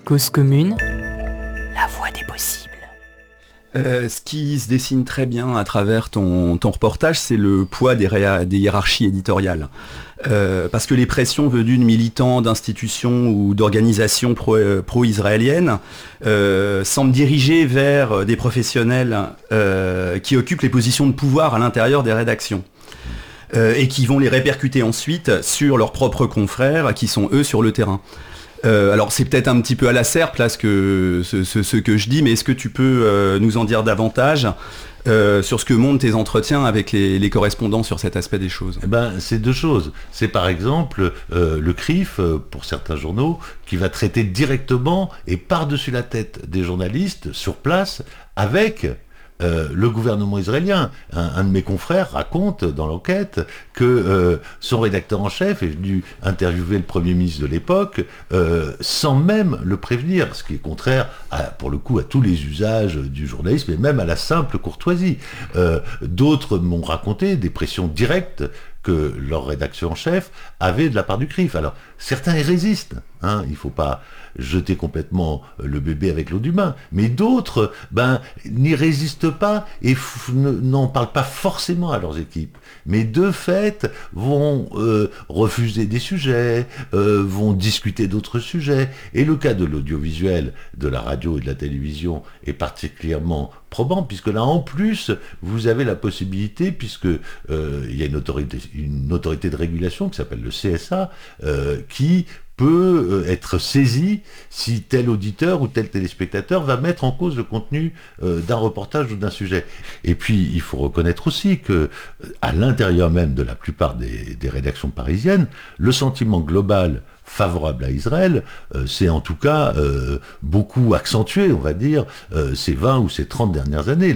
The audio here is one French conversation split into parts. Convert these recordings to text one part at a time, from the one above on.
Cause commune, la voie des possibles. Ce qui se dessine très bien à travers ton reportage, c'est le poids des hiérarchies éditoriales. Parce que les pressions venues de militants, d'institutions ou d'organisations pro-israéliennes semblent diriger vers des professionnels qui occupent les positions de pouvoir à l'intérieur des rédactions. Et qui vont les répercuter ensuite sur leurs propres confrères qui sont eux sur le terrain. Alors c'est peut-être un petit peu à la serpe là ce que je dis, mais est-ce que tu peux nous en dire davantage sur ce que montrent tes entretiens avec les correspondants sur cet aspect des choses? C'est deux choses. C'est par exemple le CRIF, pour certains journaux, qui va traiter directement et par-dessus la tête des journalistes sur place avec le gouvernement israélien. Un de mes confrères raconte dans l'enquête que son rédacteur en chef est venu interviewer le Premier ministre de l'époque sans même le prévenir, ce qui est contraire pour le coup à tous les usages du journalisme et même à la simple courtoisie. D'autres m'ont raconté des pressions directes que leur rédaction en chef avait de la part du CRIF. Alors, certains y résistent, il ne faut pas jeter complètement le bébé avec l'eau du bain, mais d'autres n'y résistent pas et n'en parlent pas forcément à leurs équipes, mais de fait vont refuser des sujets, vont discuter d'autres sujets, et le cas de l'audiovisuel, de la radio et de la télévision est particulièrement probant, puisque là en plus vous avez la possibilité, puisque il y a une autorité de régulation qui s'appelle le CSA qui peut être saisi si tel auditeur ou tel téléspectateur va mettre en cause le contenu d'un reportage ou d'un sujet. Et puis il faut reconnaître aussi que à l'intérieur même de la plupart des rédactions parisiennes, le sentiment global favorable à Israël, c'est en tout cas beaucoup accentué, on va dire, ces 20 ou ces 30 dernières années.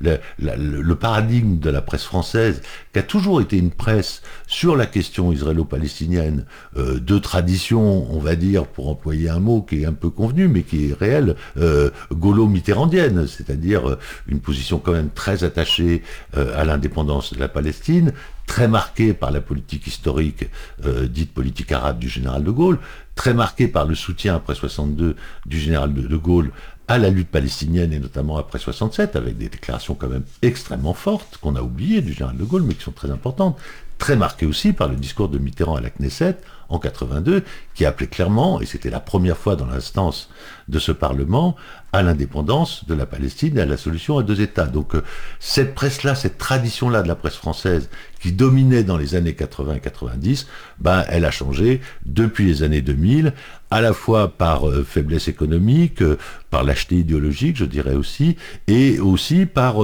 Le paradigme de la presse française, qui a toujours été une presse sur la question israélo-palestinienne, de tradition, on va dire, pour employer un mot qui est un peu convenu, mais qui est réel, gaulo-mitterrandienne, c'est-à-dire une position quand même très attachée à l'indépendance de la Palestine, très marqué par la politique historique, dite politique arabe du général de Gaulle, très marqué par le soutien après 62 du général de Gaulle à la lutte palestinienne et notamment après 67, avec des déclarations quand même extrêmement fortes, qu'on a oubliées du général de Gaulle, mais qui sont très importantes, très marqué aussi par le discours de Mitterrand à la Knesset en 82, qui appelait clairement, et c'était la première fois dans l'instance de ce Parlement, à l'indépendance de la Palestine et à la solution à deux États. Donc cette presse-là, cette tradition-là de la presse française, qui dominait dans les années 80 et 90, elle a changé depuis les années 2000, à la fois par faiblesse économique, par lâcheté idéologique, je dirais aussi, et aussi par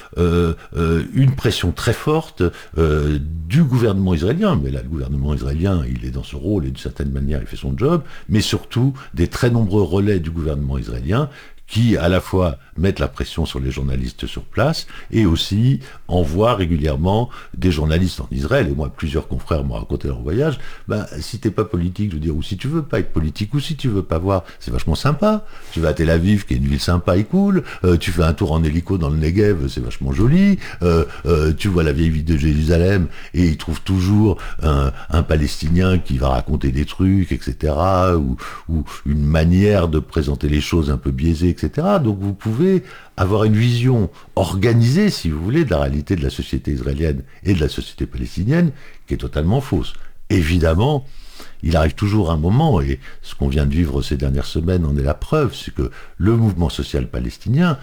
une pression très forte du gouvernement israélien. Mais là, le gouvernement israélien, il est dans ce rôle et d'une certaine manière, il fait son job, mais surtout des très nombreux relais du gouvernement israélien qui à la fois mettent la pression sur les journalistes sur place et aussi envoient régulièrement des journalistes en Israël. Et moi, plusieurs confrères m'ont raconté leur voyage. Si t'es pas politique, je veux dire, ou si tu veux pas être politique, ou si tu veux pas voir, c'est vachement sympa. Tu vas à Tel Aviv, qui est une ville sympa et cool. Tu fais un tour en hélico dans le Negev, c'est vachement joli. Tu vois la vieille ville de Jérusalem et ils trouvent toujours un Palestinien qui va raconter des trucs, etc. Ou une manière de présenter les choses un peu biaisée, etc. Donc vous pouvez avoir une vision organisée, si vous voulez, de la réalité de la société israélienne et de la société palestinienne, qui est totalement fausse. Évidemment, il arrive toujours un moment, et ce qu'on vient de vivre ces dernières semaines en est la preuve, c'est que le mouvement social palestinien,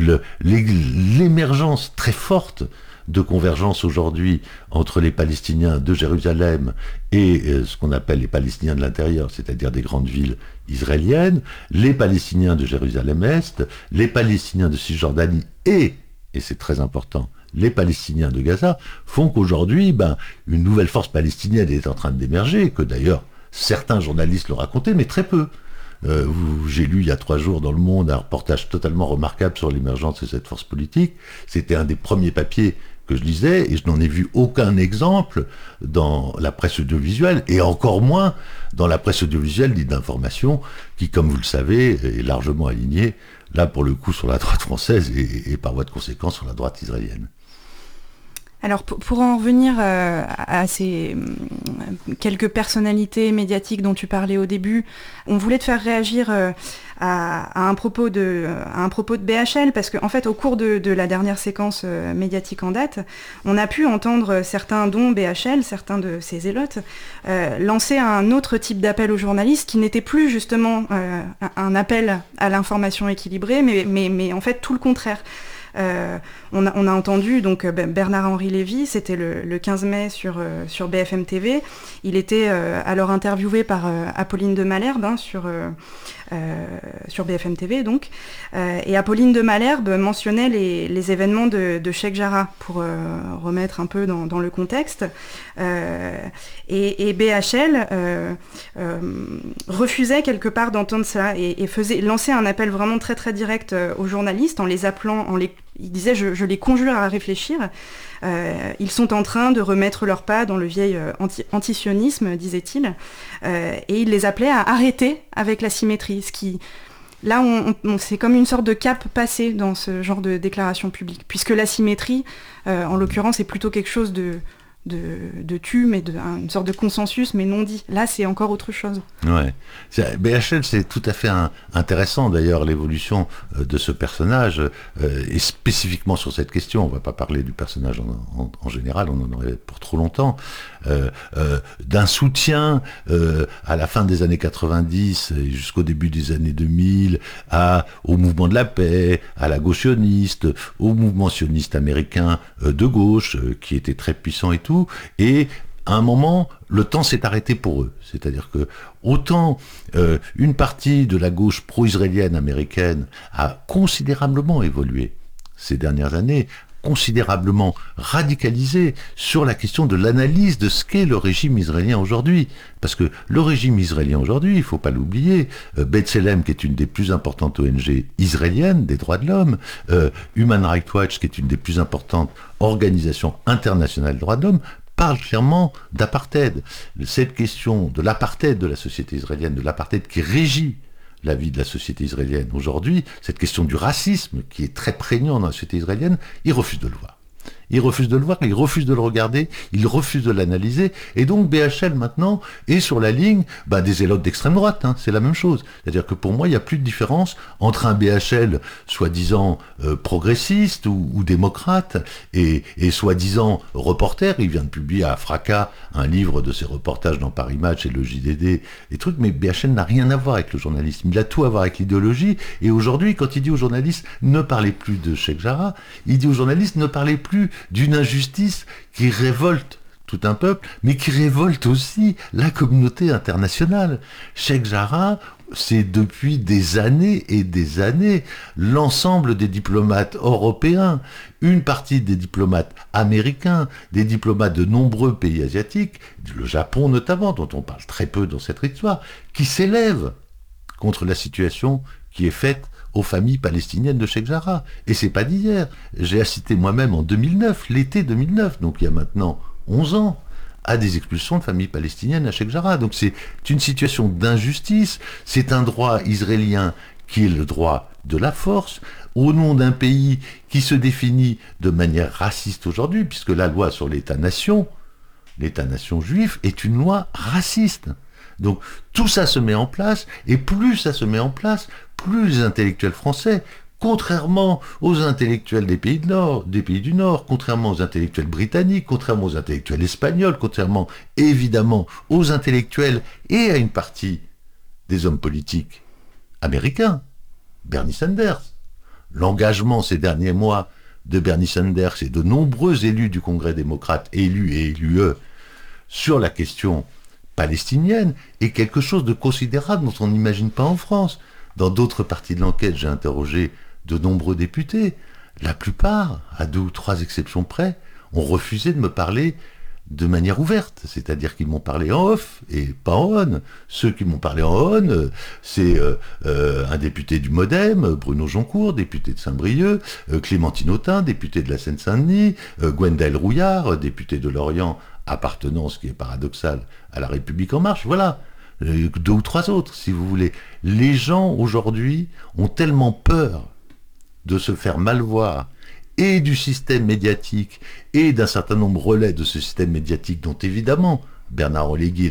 l'émergence très forte de convergence aujourd'hui entre les Palestiniens de Jérusalem et ce qu'on appelle les Palestiniens de l'intérieur, c'est-à-dire des grandes villes israéliennes, les Palestiniens de Jérusalem-Est, les Palestiniens de Cisjordanie et c'est très important, les Palestiniens de Gaza, font qu'aujourd'hui, une nouvelle force palestinienne est en train d'émerger, que d'ailleurs certains journalistes l'ont raconté, mais très peu. J'ai lu il y a 3 jours dans Le Monde un reportage totalement remarquable sur l'émergence de cette force politique. C'était un des premiers papiers que je lisais et je n'en ai vu aucun exemple dans la presse audiovisuelle et encore moins dans la presse audiovisuelle dite d'information qui, comme vous le savez, est largement alignée, là pour le coup, sur la droite française et par voie de conséquence sur la droite israélienne. Alors pour en revenir à ces quelques personnalités médiatiques dont tu parlais au début, on voulait te faire réagir à un propos de BHL, parce qu'en fait au cours de la dernière séquence médiatique en date, on a pu entendre certains, dont BHL, certains de ses zélotes, lancer un autre type d'appel aux journalistes qui n'était plus justement un appel à l'information équilibrée, mais en fait tout le contraire. On a entendu donc Bernard-Henri Lévy, c'était le 15 mai sur BFM TV. Il était alors interviewé par Apolline de Malherbe sur BFM TV donc. Et Apolline de Malherbe mentionnait les événements de Cheikh Jarrah pour remettre un peu dans le contexte. Et BHL refusait quelque part d'entendre ça et lançait un appel vraiment très très direct aux journalistes en les appelant, il disait je les conjure à réfléchir. Ils sont en train de remettre leurs pas dans le vieil antisionisme, disait-il, et il les appelait à arrêter avec la symétrie. Ce qui, là, c'est comme une sorte de cap passé dans ce genre de déclaration publique, puisque la symétrie, en l'occurrence, est plutôt quelque chose de tu, mais une sorte de consensus, mais non dit. Là, c'est encore autre chose. Ouais. BHL, c'est tout à fait intéressant, d'ailleurs, l'évolution de ce personnage, et spécifiquement sur cette question. On ne va pas parler du personnage en général, on en aurait pour trop longtemps. D'un soutien à la fin des années 90 et jusqu'au début des années 2000 au mouvement de la paix, à la gauche sioniste, au mouvement sioniste américain de gauche, qui était très puissant et tout. Et à un moment, le temps s'est arrêté pour eux. C'est-à-dire que autant une partie de la gauche pro-israélienne américaine a considérablement évolué ces dernières années, considérablement radicalisé sur la question de l'analyse de ce qu'est le régime israélien aujourd'hui. Parce que le régime israélien aujourd'hui, il ne faut pas l'oublier, B'Tselem, qui est une des plus importantes ONG israéliennes des droits de l'homme, Human Rights Watch, qui est une des plus importantes organisations internationales des droits de l'homme, parle clairement d'apartheid. Cette question de l'apartheid de la société israélienne, de l'apartheid qui régit la vie de la société israélienne aujourd'hui, cette question du racisme qui est très prégnant dans la société israélienne, ils refusent de le voir. Ils refusent de le voir, ils refusent de le regarder, ils refusent de l'analyser, et donc BHL maintenant est sur la ligne des zélotes d'extrême droite, c'est la même chose. C'est-à-dire que pour moi, il n'y a plus de différence entre un BHL soi-disant progressiste ou démocrate et soi-disant reporter. Il vient de publier à Fracas un livre de ses reportages dans Paris Match et le JDD, des trucs, mais BHL n'a rien à voir avec le journalisme, il a tout à voir avec l'idéologie, et aujourd'hui, quand il dit aux journalistes ne parlez plus de Cheikh Jarrah, il dit aux journalistes ne parlez plus d'une injustice qui révolte tout un peuple, mais qui révolte aussi la communauté internationale. Cheikh Jarrah, c'est depuis des années et des années l'ensemble des diplomates européens, une partie des diplomates américains, des diplomates de nombreux pays asiatiques, le Japon notamment, dont on parle très peu dans cette histoire, qui s'élèvent contre la situation qui est faite aux familles palestiniennes de Cheikh Jarrah. Et c'est pas d'hier. J'ai assisté moi-même en 2009, l'été 2009, donc il y a maintenant 11 ans, à des expulsions de familles palestiniennes à Cheikh Jarrah. Donc c'est une situation d'injustice, c'est un droit israélien qui est le droit de la force, au nom d'un pays qui se définit de manière raciste aujourd'hui, puisque la loi sur l'État-nation juif, est une loi raciste. Donc tout ça se met en place, et plus ça se met en place, plus les intellectuels français, contrairement aux intellectuels des pays du Nord, contrairement aux intellectuels britanniques, contrairement aux intellectuels espagnols, contrairement évidemment aux intellectuels et à une partie des hommes politiques américains, Bernie Sanders. L'engagement ces derniers mois de Bernie Sanders et de nombreux élus du Congrès démocrate, élus et élus sur la question palestinienne, est quelque chose de considérable dont on n'imagine pas en France. Dans d'autres parties de l'enquête, j'ai interrogé de nombreux députés. La plupart, à 2 ou 3 exceptions près, ont refusé de me parler de manière ouverte. C'est-à-dire qu'ils m'ont parlé en off et pas en on. Ceux qui m'ont parlé en on, c'est un député du MoDem, Bruno Joncourt, député de Saint-Brieuc, Clémentine Autain, député de la Seine-Saint-Denis, Gwendaël Rouillard, député de Lorient, appartenant, ce qui est paradoxal, à la République En Marche. Voilà. 2 ou 3 autres, si vous voulez. Les gens, aujourd'hui, ont tellement peur de se faire mal voir et du système médiatique et d'un certain nombre de relais de ce système médiatique dont évidemment Bernard Olivier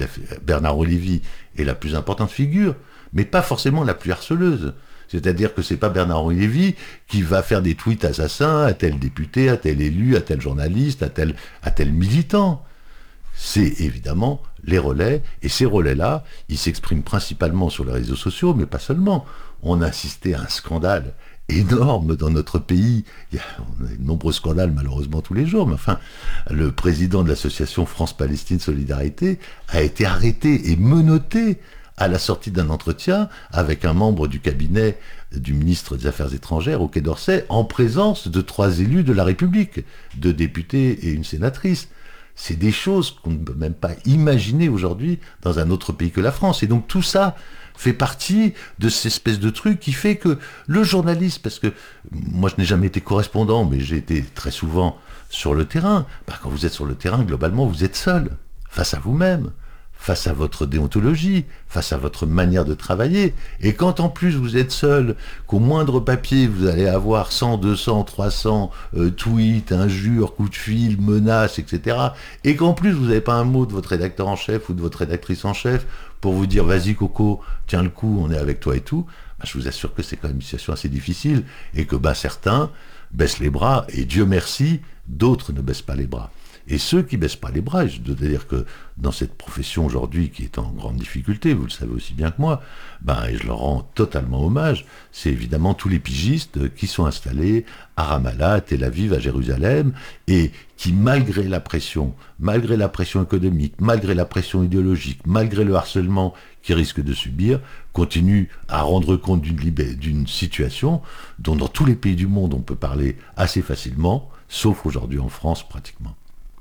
est la plus importante figure, mais pas forcément la plus harceleuse. C'est-à-dire que c'est pas Bernard Olivier qui va faire des tweets assassins à tel député, à tel élu, à tel journaliste, à tel militant. C'est évidemment les relais, et ces relais-là, ils s'expriment principalement sur les réseaux sociaux, mais pas seulement. On a assisté à un scandale énorme dans notre pays. On a de nombreux scandales malheureusement tous les jours, mais enfin, le président de l'association France-Palestine Solidarité a été arrêté et menotté à la sortie d'un entretien avec un membre du cabinet du ministre des Affaires étrangères au Quai d'Orsay, en présence de 3 élus de la République, 2 députés et une sénatrice. C'est des choses qu'on ne peut même pas imaginer aujourd'hui dans un autre pays que la France. Et donc tout ça fait partie de cette espèce de truc qui fait que le journaliste, parce que moi je n'ai jamais été correspondant, mais j'ai été très souvent sur le terrain, quand vous êtes sur le terrain, globalement, vous êtes seul, face à vous-même, face à votre déontologie, face à votre manière de travailler. Et quand en plus vous êtes seul, qu'au moindre papier vous allez avoir 100, 200, 300 tweets, injures, coups de fil, menaces, etc. Et qu'en plus vous n'avez pas un mot de votre rédacteur en chef ou de votre rédactrice en chef pour vous dire vas-y Coco, tiens le coup, on est avec toi et tout, je vous assure que c'est quand même une situation assez difficile et que certains baissent les bras et Dieu merci, d'autres ne baissent pas les bras. Et ceux qui ne baissent pas les bras, et je dois dire que dans cette profession aujourd'hui qui est en grande difficulté, vous le savez aussi bien que moi, et je leur rends totalement hommage, c'est évidemment tous les pigistes qui sont installés à Ramallah, à Tel Aviv, à Jérusalem, et qui malgré la pression économique, malgré la pression idéologique, malgré le harcèlement qu'ils risquent de subir, continuent à rendre compte d'une situation dont dans tous les pays du monde on peut parler assez facilement, sauf aujourd'hui en France pratiquement.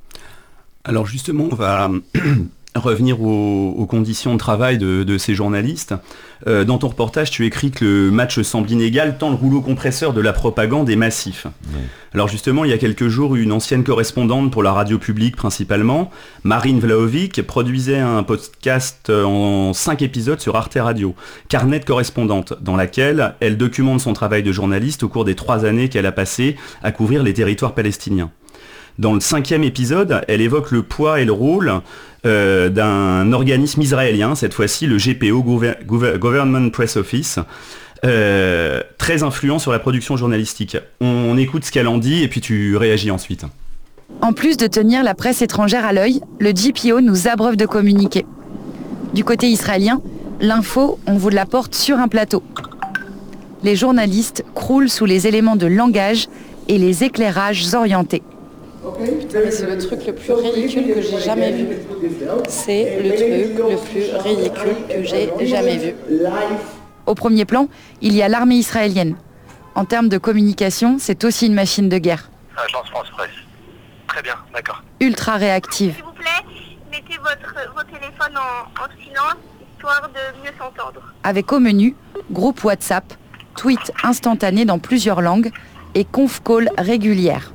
Alors justement, on va revenir aux conditions de travail de ces journalistes. Dans ton reportage, tu écris que le match semble inégal tant le rouleau compresseur de la propagande est massif. Oui. Alors justement, il y a quelques jours, une ancienne correspondante pour la radio publique principalement, Marine Vlahovic, produisait un podcast en 5 épisodes sur Arte Radio, Carnet de correspondante, dans laquelle elle documente son travail de journaliste au cours des 3 années qu'elle a passées à couvrir les territoires palestiniens. Dans le 5e épisode, elle évoque le poids et le rôle d'un organisme israélien, cette fois-ci le GPO, Government Press Office, très influent sur la production journalistique. On écoute ce qu'elle en dit et puis tu réagis ensuite. En plus de tenir la presse étrangère à l'œil, le GPO nous abreuve de communiquer. Du côté israélien, l'info, on vous l'apporte sur un plateau. Les journalistes croulent sous les éléments de langage et les éclairages orientés. Mais c'est le truc le plus ridicule que j'ai jamais vu. C'est le truc le plus ridicule que j'ai jamais vu. Au premier plan, il y a l'armée israélienne. En termes de communication, c'est aussi une machine de guerre. Agence France Presse. Très bien, d'accord. Ultra réactive. S'il vous plaît, mettez vos téléphones en silence, histoire de mieux s'entendre. Avec au menu, groupe WhatsApp, tweets instantanés dans plusieurs langues et conf call régulières.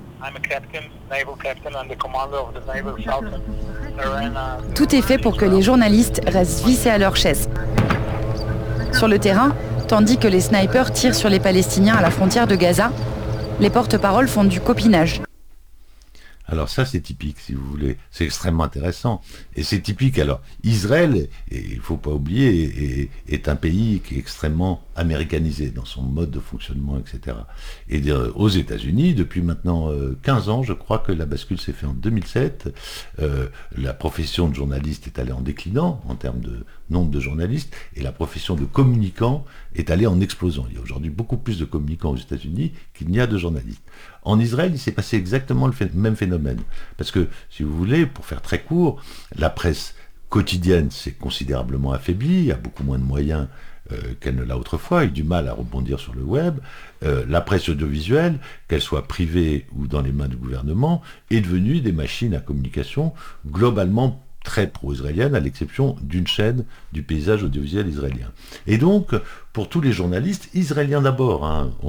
Tout est fait pour que les journalistes restent vissés à leur chaise. Sur le terrain, tandis que les snipers tirent sur les Palestiniens à la frontière de Gaza, les porte-paroles font du copinage. Alors ça, c'est typique, si vous voulez. C'est extrêmement intéressant. Et c'est typique. Alors, Israël, et il ne faut pas oublier, est un pays qui est extrêmement américanisé dans son mode de fonctionnement, etc. Et aux États-Unis, depuis maintenant 15 ans, je crois que la bascule s'est faite en 2007, la profession de journaliste est allée en déclinant en termes de nombre de journalistes, et la profession de communicant est allée en explosant. Il y a aujourd'hui beaucoup plus de communicants aux États-Unis qu'il n'y a de journalistes. En Israël, il s'est passé exactement le même phénomène. Parce que, si vous voulez, pour faire très court, la presse quotidienne s'est considérablement affaiblie, a beaucoup moins de moyens qu'elle ne l'a autrefois, a eu du mal à rebondir sur le web. La presse audiovisuelle, qu'elle soit privée ou dans les mains du gouvernement, est devenue des machines à communication globalement très pro-israélienne, à l'exception d'une chaîne du paysage audiovisuel israélien. Et donc, pour tous les journalistes israéliens d'abord.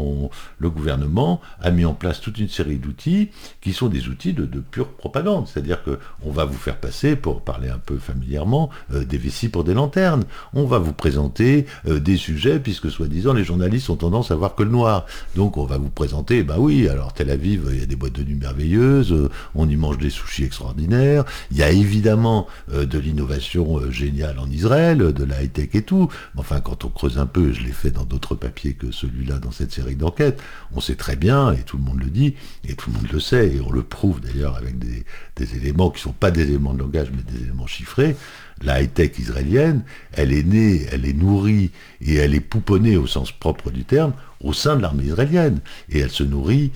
Le gouvernement a mis en place toute une série d'outils qui sont des outils de pure propagande. C'est-à-dire qu'on va vous faire passer, pour parler un peu familièrement, des vessies pour des lanternes. On va vous présenter des sujets, puisque soi-disant les journalistes ont tendance à voir que le noir. Donc on va vous présenter, oui, alors Tel Aviv, il y a des boîtes de nuit merveilleuses, on y mange des sushis extraordinaires, il y a évidemment de l'innovation géniale en Israël, de la high-tech et tout. Enfin, quand on creuse un peu, je l'ai fait dans d'autres papiers que celui-là dans cette série d'enquêtes, on sait très bien, et tout le monde le dit, et tout le monde le sait, et on le prouve d'ailleurs avec des éléments qui ne sont pas des éléments de langage, mais des éléments chiffrés. La high-tech israélienne, elle est née, elle est nourrie, et elle est pouponnée au sens propre du terme, au sein de l'armée israélienne. Et elle se nourrit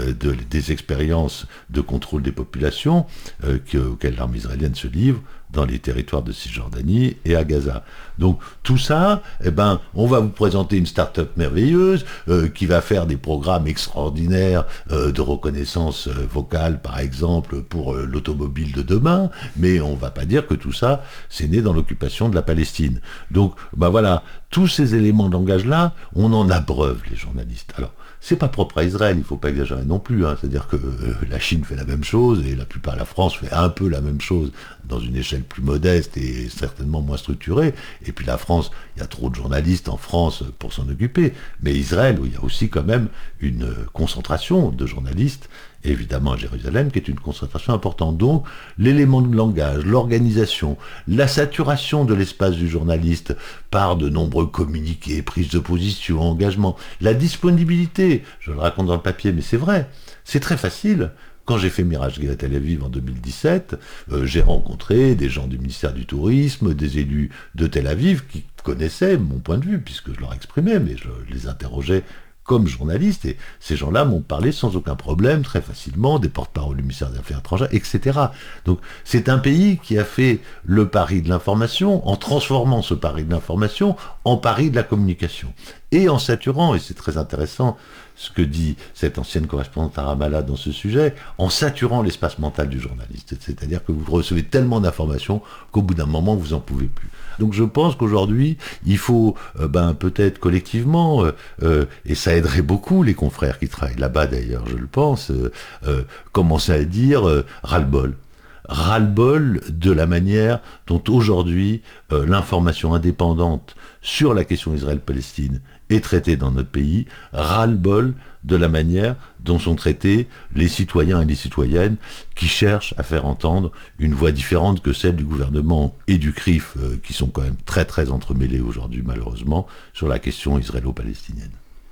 des expériences de contrôle des populations auxquelles l'armée israélienne se livre dans les territoires de Cisjordanie et à Gaza. Donc tout ça, on va vous présenter une start-up merveilleuse qui va faire des programmes extraordinaires de reconnaissance vocale, par exemple, pour l'automobile de demain, mais on va pas dire que tout ça, c'est né dans l'occupation de la Palestine. Donc, voilà, tous ces éléments de langage-là, on en abreuve les journalistes. Alors, c'est pas propre à Israël, il faut pas exagérer non plus, c'est-à-dire que la Chine fait la même chose, et la France fait un peu la même chose, dans une échelle plus modeste et certainement moins structurée, et puis la France, il y a trop de journalistes en France pour s'en occuper, mais Israël, où il y a aussi quand même une concentration de journalistes, évidemment à Jérusalem, qui est une concentration importante. Donc, l'élément de langage, l'organisation, la saturation de l'espace du journaliste par de nombreux communiqués, prises de position, engagements, la disponibilité, je le raconte dans le papier, mais c'est vrai, c'est très facile. Quand j'ai fait Mirage Gay à Tel Aviv en 2017, j'ai rencontré des gens du ministère du Tourisme, des élus de Tel Aviv qui connaissaient mon point de vue, puisque je leur exprimais, mais je les interrogeais comme journaliste, et ces gens-là m'ont parlé sans aucun problème, très facilement, des porte-paroles du ministère des Affaires étrangères, etc. Donc c'est un pays qui a fait le pari de l'information, en transformant ce pari de l'information en pari de la communication. Et en saturant, et c'est très intéressant ce que dit cette ancienne correspondante à Ramallah dans ce sujet, en saturant l'espace mental du journaliste. C'est-à-dire que vous recevez tellement d'informations qu'au bout d'un moment, vous n'en pouvez plus. Donc je pense qu'aujourd'hui, il faut peut-être collectivement, et ça aiderait beaucoup les confrères qui travaillent là-bas d'ailleurs, je le pense, commencer à dire ras-le-bol. Ras-le-bol de la manière dont aujourd'hui l'information indépendante sur la question Israël-Palestine est traitée dans notre pays, ras-le-bol de la manière dont sont traités les citoyens et les citoyennes qui cherchent à faire entendre une voix différente que celle du gouvernement et du CRIF, qui sont quand même très très entremêlés aujourd'hui malheureusement sur la question israélo-palestinienne.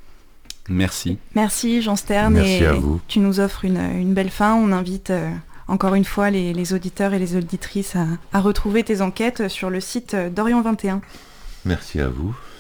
Merci. Merci Jean Stern. Merci à vous. Tu nous offres une belle fin. On invite encore une fois les auditeurs et les auditrices à retrouver tes enquêtes sur le site d'Orient 21. Merci à vous.